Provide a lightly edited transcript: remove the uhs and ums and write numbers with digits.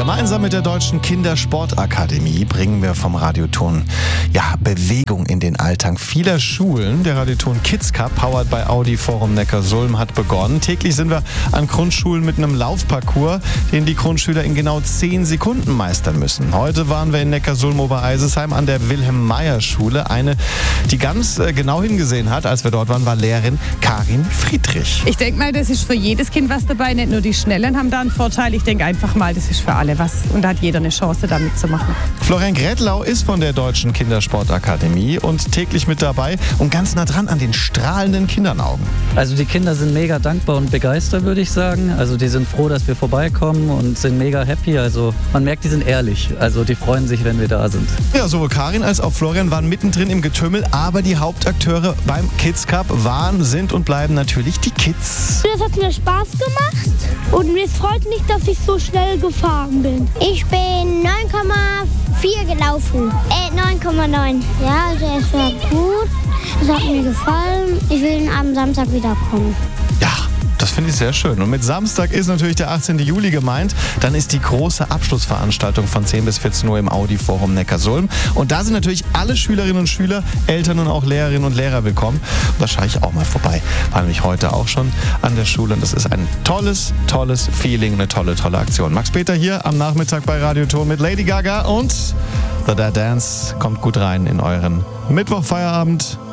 Gemeinsam mit der Deutschen Kindersportakademie bringen wir vom Radioton Bewegung in den Alltag vieler Schulen. Der Radioton Kids Cup, powered by Audi Forum Neckarsulm, hat begonnen. Täglich sind wir an Grundschulen mit einem Laufparcours, den die Grundschüler in genau 10 Sekunden meistern müssen. Heute waren wir in Neckarsulm-Obereisesheim an der Wilhelm-Meyer-Schule. Eine, die ganz genau hingesehen hat, als wir dort waren, war Lehrerin Karin Friedrich. Ich denke mal, das ist für jedes Kind was dabei. Nicht nur die Schnellen haben da einen Vorteil. Ich denke einfach mal, das ist für alle was. Und da hat jeder eine Chance, da mitzumachen. Florian Grätlau ist von der Deutschen Kindersportakademie und täglich mit dabei und ganz nah dran an den strahlenden Kindernaugen. Also die Kinder sind mega dankbar und begeistert, würde ich sagen. Also die sind froh, dass wir vorbeikommen und sind mega happy. Also man merkt, die sind ehrlich. Also die freuen sich, wenn wir da sind. Ja, sowohl Karin als auch Florian waren mittendrin im Getümmel, aber die Hauptakteure beim Kids Cup waren, sind und bleiben natürlich die Kids. Das hat mir Spaß gemacht und mir freut mich, dass ich so schnell gefahren bin. Ich bin 9,4 gelaufen. 9,9. Ja, also es war gut. Es hat mir gefallen. Ich will am Samstag wiederkommen. Ja, das finde ich sehr schön. Und mit Samstag ist natürlich der 18. Juli gemeint. Dann ist die große Abschlussveranstaltung von 10 bis 14 Uhr im Audi Forum Neckarsulm. Und da sind natürlich alle Schülerinnen und Schüler, Eltern und auch Lehrerinnen und Lehrer willkommen. Und da schaue ich auch mal vorbei. War nämlich heute auch schon an der Schule. Und das ist ein tolles Feeling, eine tolle Aktion. Max Peter hier am Nachmittag bei Radioton mit Lady Gaga und The Dance. Kommt gut rein in euren Mittwochfeierabend.